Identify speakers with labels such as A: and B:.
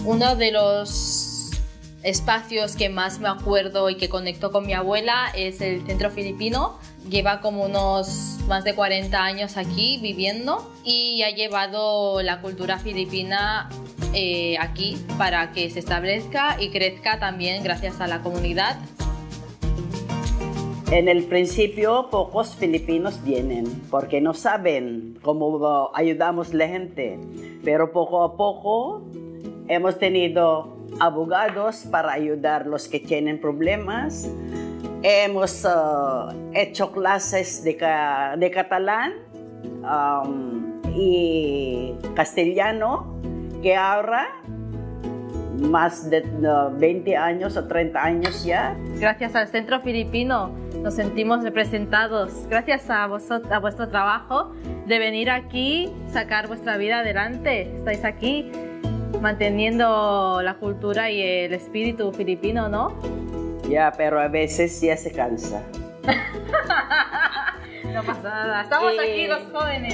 A: Uno de los espacios que más me acuerdo y que conecto con mi abuela es el Centro Filipino. Lleva como unos más de 40 años aquí viviendo y ha llevado la cultura filipina aquí para que se establezca y crezca también gracias a la comunidad.
B: En el principio pocos filipinos vienen porque no saben cómo ayudamos a la gente, pero poco a poco hemos tenido abogados para ayudar a los que tienen problemas. Hemos hecho clases de catalán y castellano, que ahora más de 20 años o 30 años ya.
A: Gracias al Centro Filipino nos sentimos representados. Gracias a vuestro trabajo de venir aquí, sacar vuestra vida adelante. Estáis aquí manteniendo la cultura y el espíritu filipino, ¿no?
B: Ya, pero a veces ya se cansa.
A: No pasa nada. Estamos aquí los jóvenes.